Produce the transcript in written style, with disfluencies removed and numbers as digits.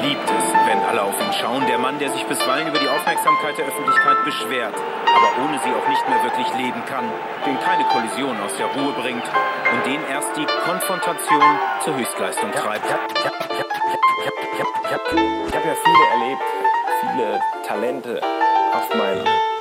liebt es, wenn alle auf ihn schauen. Der Mann, der sich bisweilen über die Aufmerksamkeit der Öffentlichkeit beschwert, aber ohne sie auch nicht mehr wirklich leben kann, den keine Kollision aus der Ruhe bringt und den erst die Konfrontation zur Höchstleistung treibt. Ich hab ja viele erlebt, viele Talente auf meinem